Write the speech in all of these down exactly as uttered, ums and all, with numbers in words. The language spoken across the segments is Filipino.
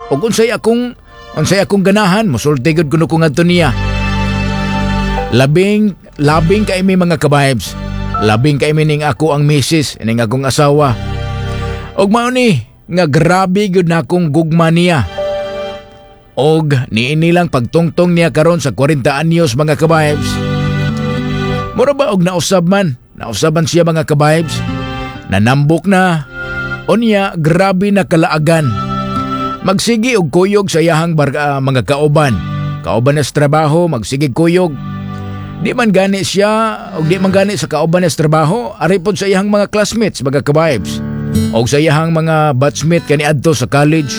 ug unsay akong unsay akong ganahan mosulti gud kuno ko ngadto niya. Labing labing kay mi mga ka-vibes. Labing kay mi ning ako ang misis ning akong asawa. Og mao ni nga grabe gud na akong gugma niya. Og niini lang pagtungtong niya karon sa forty anyos mga ka-vibes. Mura ba og nausab man? Nausaban siya mga ka-vibes. Nanambok na. Unya grabe na kalaagan. Magsigi og kuyog sa iyahang barka, mga kauban. Kauban na sa trabaho, magsigi kuyog. Di man gani siya o di man gani sa kauban na sa trabaho, aripod sa iyahang mga classmates, mga ka-vibes. O sa iyahang mga batchmate kaniadto sa college.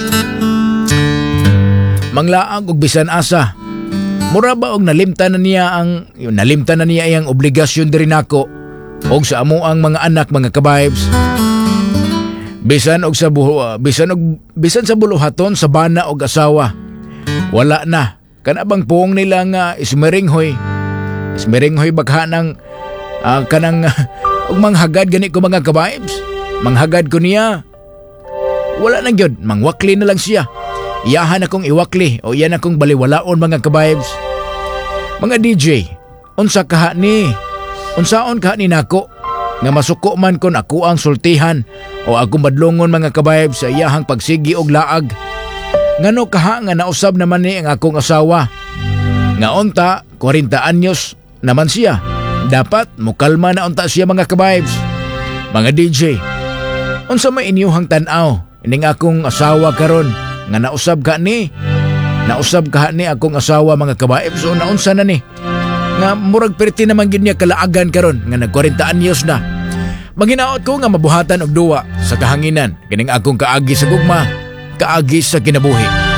Manglaang og bisan asa. Mura ba og nalimtan na niya ang yun, nalimtan na niya iyang obligasyon diri nako og sa amo ang mga anak, mga ka-vibes. Bisan og sa buho, bisan og bisan sa buluhaton sa bana og asawa. Wala na. Kanabang puong nila nga ismeringhoy. Ismeringhoy bagha ng uh, kanang og manghagad gani ko mga ka-vibes. Manghagad ko niya. Wala na gyud, mangwakli na lang siya. Iyahan akong iwakli o iyan akong baliwalaon mga ka-vibes. Mga D J, unsa kaha ni? Unsaon kaha ni nako? Nga masuko man kon ako ang sultihan o akong badlongon mga ka-vibes sa iyahang pagsigi og laag. Ngano kaha nga nausab naman ni ang akong asawa. Nga unta, forty anyos naman siya. Dapat mukalma na unta siya mga ka-vibes. Mga D J, unsa may inyuhang tan-aw ining akong asawa karon nga nausab ka ni? Nausab ka ni akong asawa mga ka-vibes o naunsa na ni? Nga murag perti naman gid niya kalaagan karon nga nag forty anyos na. Maginaot ko nga mabuhatan og duwa sa kahanginan kining akong kaagi sa gugma, kaagi sa kinabuhi.